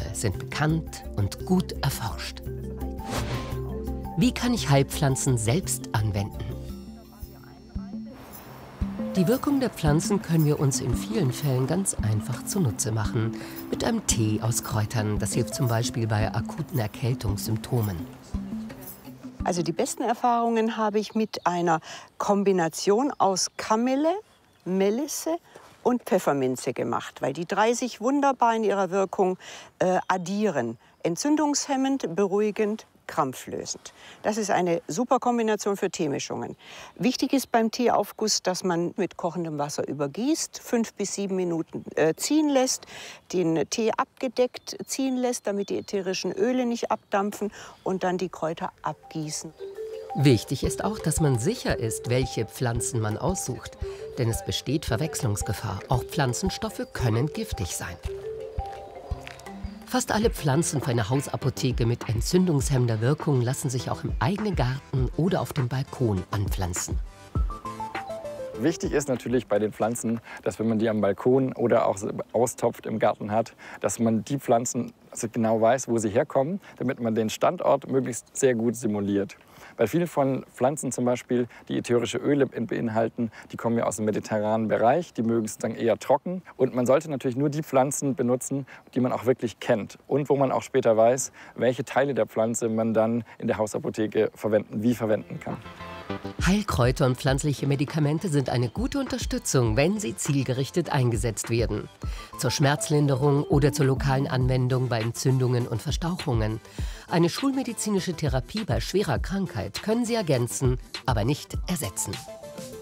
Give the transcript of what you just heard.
sind bekannt und gut erforscht. Wie kann ich Heilpflanzen selbst anwenden? Die Wirkung der Pflanzen können wir uns in vielen Fällen ganz einfach zunutze machen. Mit einem Tee aus Kräutern. Das hilft zum Beispiel bei akuten Erkältungssymptomen. Also die besten Erfahrungen habe ich mit einer Kombination aus Kamille, Melisse und Pfefferminze gemacht, weil die drei sich wunderbar in ihrer Wirkung addieren. Entzündungshemmend, beruhigend, krampflösend. Das ist eine super Kombination für Teemischungen. Wichtig ist beim Teeaufguss, dass man mit kochendem Wasser übergießt, 5 bis 7 Minuten ziehen lässt, den Tee abgedeckt ziehen lässt, damit die ätherischen Öle nicht abdampfen und dann die Kräuter abgießen. Wichtig ist auch, dass man sicher ist, welche Pflanzen man aussucht. Denn es besteht Verwechslungsgefahr. Auch Pflanzenstoffe können giftig sein. Fast alle Pflanzen für eine Hausapotheke mit entzündungshemmender Wirkung lassen sich auch im eigenen Garten oder auf dem Balkon anpflanzen. Wichtig ist natürlich bei den Pflanzen, dass wenn man die am Balkon oder auch austopft im Garten hat, dass man die Pflanzen genau weiß, wo sie herkommen, damit man den Standort möglichst sehr gut simuliert. Weil viele von Pflanzen zum Beispiel, die ätherische Öle beinhalten, die kommen ja aus dem mediterranen Bereich, die mögen es dann eher trocken. Und man sollte natürlich nur die Pflanzen benutzen, die man auch wirklich kennt und wo man auch später weiß, welche Teile der Pflanze man dann in der Hausapotheke verwenden kann. Heilkräuter und pflanzliche Medikamente sind eine gute Unterstützung, wenn sie zielgerichtet eingesetzt werden. Zur Schmerzlinderung oder zur lokalen Anwendung bei Entzündungen und Verstauchungen. Eine schulmedizinische Therapie bei schwerer Krankheit können sie ergänzen, aber nicht ersetzen.